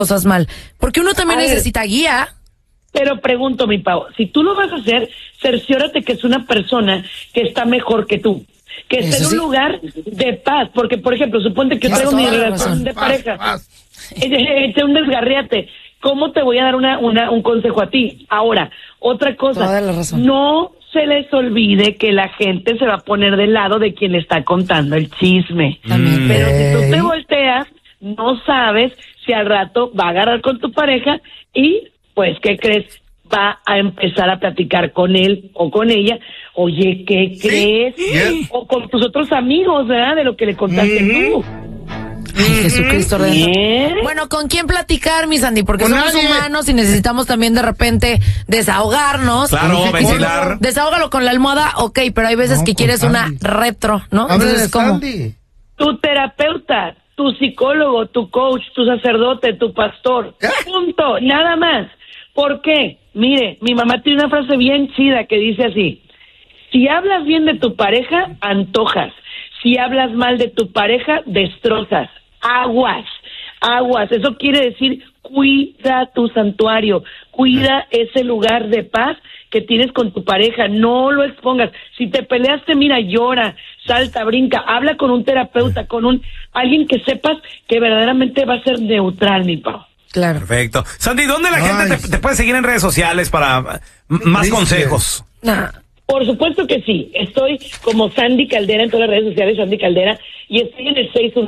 cosas mal, porque uno también necesita guía. Pero pregunto, mi Pau, si tú lo vas a hacer, cerciórate que es una persona que está mejor que tú, que esté en un lugar de paz, porque, por ejemplo, suponte que traigo mi relación de pareja, eché un desgarriate, ¿cómo te voy a dar un consejo a ti? Ahora, otra cosa, no se les olvide que la gente se va a poner del lado de quien le está contando el chisme. Pero si tú te volteas, no sabes si al rato va a agarrar con tu pareja y, pues, ¿qué crees? Va a empezar a platicar con él o con ella. Oye, ¿qué crees? O con tus otros amigos, ¿verdad? De lo que le contaste tú. Ay, Jesucristo Redentor. Bueno, ¿con quién platicar, mi Sandy? Porque somos humanos y necesitamos también de repente desahogarnos. Claro, ventilar. Desahógalo con la almohada, ok, pero hay veces que quieres una retro, ¿no? Entonces, ¿cómo? Tu terapeuta, tu psicólogo, tu coach, tu sacerdote, tu pastor. Punto, nada más. ¿Por qué? Mire, mi mamá tiene una frase bien chida que dice así: si hablas bien de tu pareja, antojas. Si hablas mal de tu pareja, destrozas. Aguas. Eso quiere decir, cuida tu santuario, cuida ese lugar de paz que tienes con tu pareja, no lo expongas. Si te peleaste, mira, llora, salta, brinca, habla con un terapeuta, con alguien que sepas que verdaderamente va a ser neutral, mi Pau. Claro. Perfecto. Sandy, ¿dónde la gente te puede seguir en redes sociales para más consejos? Por supuesto que sí. Estoy como Sandy Caldera en todas las redes sociales, Sandy Caldera, y estoy en el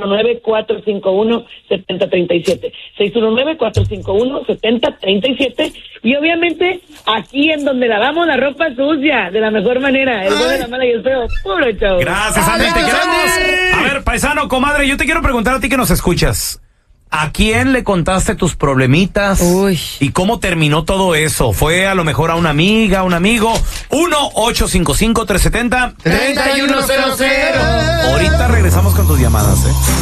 619-451-7037. 619-451-7037. Y obviamente aquí en donde lavamos la ropa sucia de la mejor manera. El bueno, la mala y el feo. Puro show. Gracias, Sandy. Te queremos. A ver, paisano, comadre, yo te quiero preguntar a ti que nos escuchas. ¿A quién le contaste tus problemitas? ¿Y cómo terminó todo eso? ¿Fue a lo mejor a una amiga, un amigo? 1-855-370-3100. Ahorita regresamos con tus llamadas,